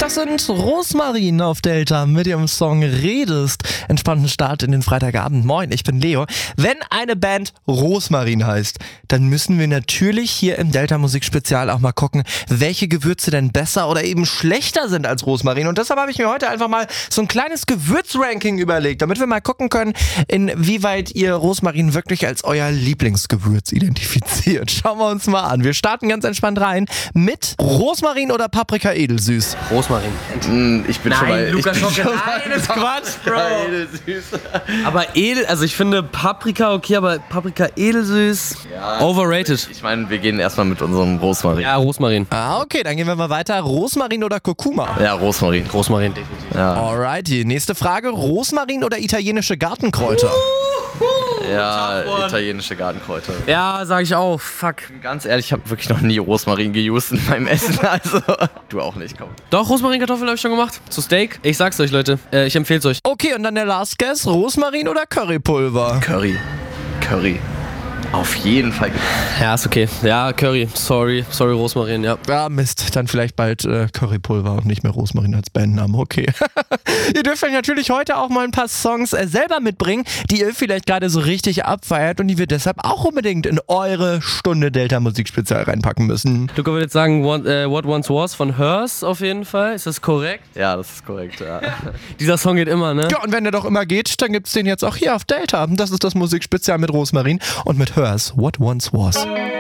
Das sind Rosmarin auf Delta mit ihrem Song Redest. Entspannten Start in den Freitagabend. Moin, ich bin Leo. Wenn eine Band Rosmarin heißt, dann müssen wir natürlich hier im Delta Musik Spezial auch mal gucken, welche Gewürze denn besser oder eben schlechter sind als Rosmarin. Und deshalb habe ich mir heute einfach mal so ein kleines Gewürzranking überlegt, damit wir mal gucken können, inwieweit ihr Rosmarin wirklich als euer Lieblingsgewürz identifiziert. Schauen wir uns mal an. Wir starten ganz entspannt rein mit Rosmarin oder Paprika edelsüß. Rosmarin. Ich bin schon bei... Lukas Schocke, nein, das ist Quatsch, Bro. Aber edel, also ich finde Paprika okay, aber Paprika edelsüß, Ja, overrated. Ich meine, wir gehen erstmal mit unserem Rosmarin. Ja, Rosmarin. Ah, okay, dann gehen wir mal weiter. Rosmarin oder Kurkuma? Ja, Rosmarin. Rosmarin, definitiv. Ja, Alrighty, nächste Frage. Rosmarin oder italienische Gartenkräuter? ja, italienische Gartenkräuter. Ja, sag ich auch. Fuck. Ganz ehrlich, ich habe wirklich noch nie Rosmarin geused in meinem Essen, also du auch nicht, komm. Doch, Rosmarinkartoffeln habe ich schon gemacht. Zu Steak. Ich sag's euch, Leute. Ich empfehl's euch. Okay, und dann der Last Guess. Rosmarin oder Currypulver? Curry. Auf jeden Fall. Ja, ist okay. Ja, Curry. Sorry, Rosmarin, ja. Ja, Mist. Dann vielleicht bald Currypulver und nicht mehr Rosmarin als Bandname. Okay. Ihr dürft euch natürlich heute auch mal ein paar Songs selber mitbringen, die ihr vielleicht gerade so richtig abfeiert und die wir deshalb auch unbedingt in eure Stunde Delta Musik Spezial reinpacken müssen. Luca würde jetzt sagen, What Once Was von Hers auf jeden Fall. Ist das korrekt? Ja, das ist korrekt, ja. Dieser Song geht immer, ne? Ja, und wenn der doch immer geht, dann gibt's den jetzt auch hier auf Delta. Das ist das Musikspezial mit Rosmarin und mit Hers, What Once Was.